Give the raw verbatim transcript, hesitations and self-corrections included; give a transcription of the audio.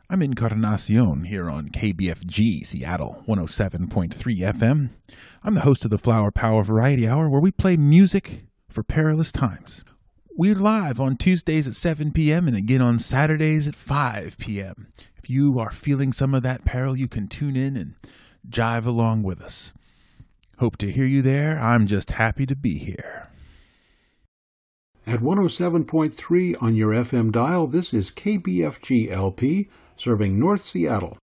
I'm Encarnacion here on K B F G Seattle one oh seven point three F M. I'm the host of the Flower Power Variety Hour, where we play music for perilous times. We're live on Tuesdays at seven p.m. and again on Saturdays at five p.m. If you are feeling some of that peril, you can tune in and jive along with us. Hope to hear you there. I'm just happy to be here. At one oh seven point three on your F M dial, this is K B F G L P, serving North Seattle.